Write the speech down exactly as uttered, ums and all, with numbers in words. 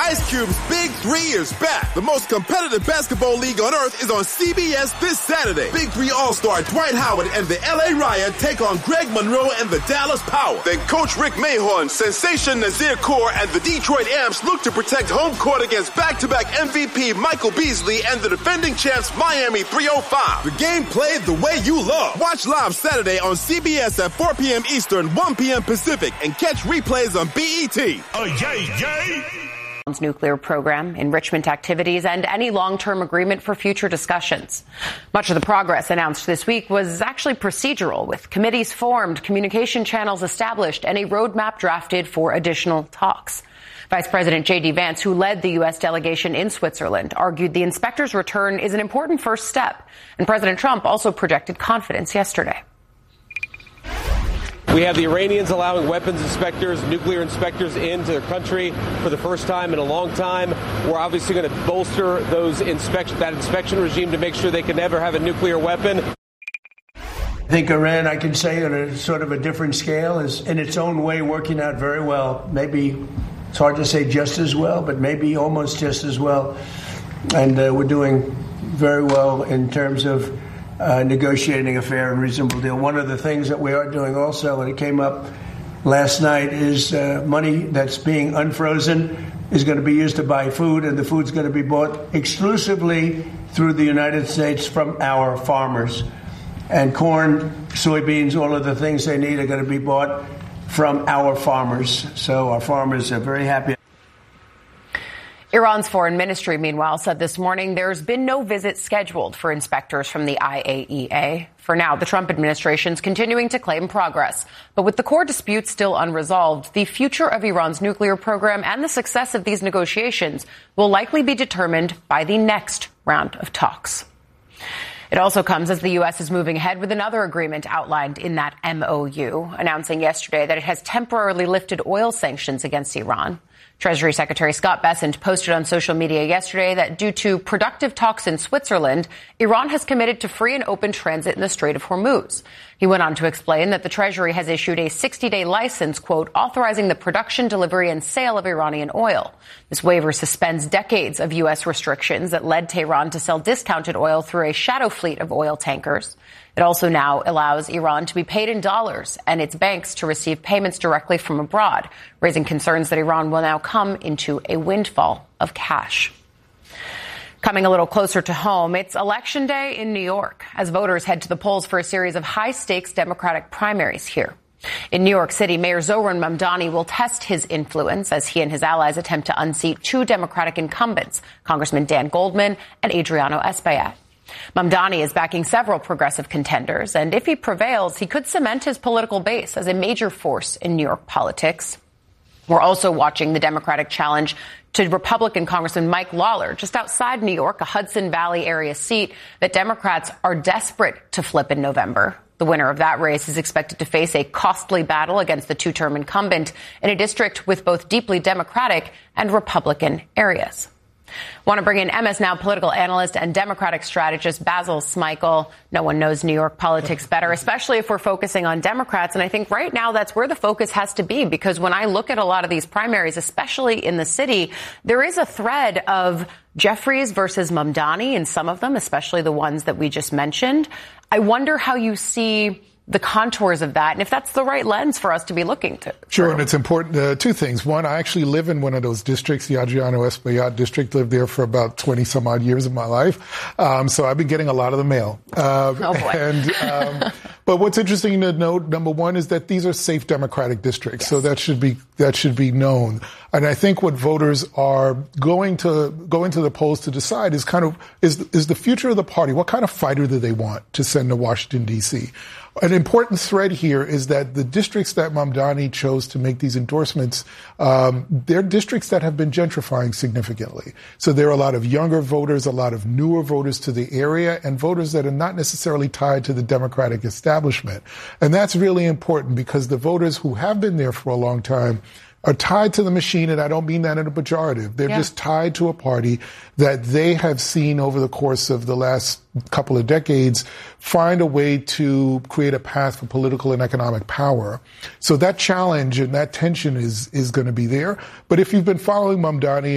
Ice Cube's Big Three is back. The most competitive basketball league on earth is on C B S this Saturday. Big Three All-Star Dwight Howard and the L A Riot take on Greg Monroe and the Dallas Power. Then Coach Rick Mahorn, Sensation Nazir Kaur, and the Detroit Amps look to protect home court against back-to-back M V P Michael Beasley and the defending champs Miami three oh five. The game played the way you love. Watch live Saturday on C B S at four p.m. Eastern, one p.m. Pacific, and catch replays on B E T. Oh, yay, yay! Nuclear program, enrichment activities, and any long-term agreement for future discussions. Much of the progress announced this week was actually procedural, with committees formed, communication channels established, and a roadmap drafted for additional talks. Vice President J D Vance, who led the U S delegation in Switzerland, argued the inspector's return is an important first step. And President Trump also projected confidence yesterday. We have the Iranians allowing weapons inspectors, nuclear inspectors into their country for the first time in a long time. We're obviously going to bolster those inspection, that inspection regime to make sure they can never have a nuclear weapon. I think Iran, I can say on a sort of a different scale, is in its own way working out very well. Maybe it's hard to say just as well, but maybe almost just as well. And uh, we're doing very well in terms of Uh, negotiating a fair and reasonable deal. One of the things that we are doing also, and it came up last night, is uh, money that's being unfrozen is going to be used to buy food, and the food's going to be bought exclusively through the United States from our farmers. And corn, soybeans, all of the things they need are going to be bought from our farmers. So our farmers are very happy. Iran's foreign ministry, meanwhile, said this morning there's been no visit scheduled for inspectors from the I A E A. For now, the Trump administration's continuing to claim progress. But with the core dispute still unresolved, the future of Iran's nuclear program and the success of these negotiations will likely be determined by the next round of talks. It also comes as the U S is moving ahead with another agreement outlined in that M O U, announcing yesterday that it has temporarily lifted oil sanctions against Iran. Treasury Secretary Scott Bessent posted on social media yesterday that due to productive talks in Switzerland, Iran has committed to free and open transit in the Strait of Hormuz. He went on to explain that the Treasury has issued a sixty-day license, quote, authorizing the production, delivery, and sale of Iranian oil. This waiver suspends decades of U S restrictions that led Tehran to sell discounted oil through a shadow fleet of oil tankers. It also now allows Iran to be paid in dollars and its banks to receive payments directly from abroad, raising concerns that Iran will now come into a windfall of cash. Coming a little closer to home, it's Election Day in New York as voters head to the polls for a series of high-stakes Democratic primaries here. In New York City, Mayor Zohran Mamdani will test his influence as he and his allies attempt to unseat two Democratic incumbents, Congressman Dan Goldman and Adriano Espaillat. Mamdani is backing several progressive contenders, and if he prevails, he could cement his political base as a major force in New York politics. We're also watching the Democratic challenge to Republican Congressman Mike Lawler, just outside New York, a Hudson Valley area seat that Democrats are desperate to flip in November. The winner of that race is expected to face a costly battle against the two-term incumbent in a district with both deeply Democratic and Republican areas. Want to bring in M S Now political analyst and Democratic strategist Basil Smikle. No one knows New York politics better, especially if we're focusing on Democrats. And I think right now that's where the focus has to be, because when I look at a lot of these primaries, especially in the city, there is a thread of Jeffries versus Mamdani in some of them, especially the ones that we just mentioned. I wonder how you see the contours of that, and if that's the right lens for us to be looking to. Sure, and it's important. Uh, two things. One, I actually live in one of those districts, the Adriano Espaillat district. Lived there for about twenty some odd years of my life. Um, so I've been getting a lot of the mail. Uh, oh, boy. And, um, but what's interesting to note, number one, is that these are safe Democratic districts. Yes. So that should be, that should be known. And I think what voters are going to, going to the polls to decide is kind of, is, is the future of the party. What kind of fighter do they want to send to Washington, D C? An important thread here is that the districts that Mamdani chose to make these endorsements, um, they're districts that have been gentrifying significantly. So there are a lot of younger voters, a lot of newer voters to the area, and voters that are not necessarily tied to the Democratic establishment. And that's really important because the voters who have been there for a long time are tied to the machine, and I don't mean that in a pejorative. They're yeah. just tied to a party that they have seen over the course of the last couple of decades find a way to create a path for political and economic power. So that challenge and that tension is is going to be there. But if you've been following Mamdani